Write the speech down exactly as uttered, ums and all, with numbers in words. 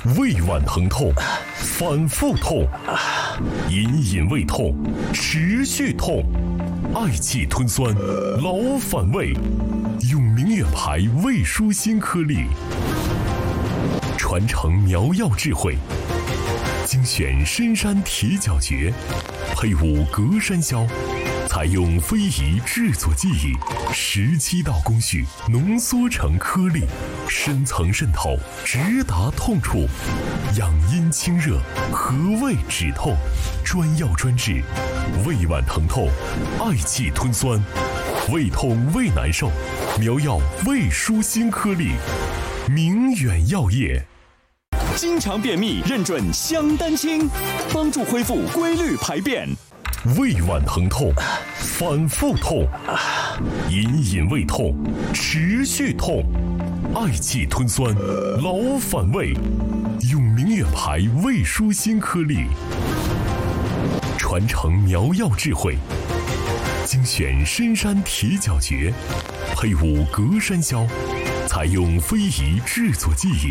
胃脘疼痛，反复痛，隐隐胃痛，持续痛，嗳气吞酸，老反胃，用明远牌胃舒心颗粒，传承苗药智慧，精选深山铁角蕨，配伍隔山椒，采用非遗制作技艺，十七道工序浓缩成颗粒，深层渗透，直达痛处，养阴清热，和胃止痛，专药专治，胃脘疼痛，嗳气吞酸，胃痛胃难受，苗药胃舒心颗粒，明远药业。 经常便秘认准香丹清，帮助恢复规律排便。 胃脘疼痛，反复痛，隐隐胃痛，持续痛，嗳气吞酸，老反胃，用明远牌胃舒心颗粒，传承苗药智慧，精选深山铁角蕨，配伍隔山椒，采用非遗制作技艺，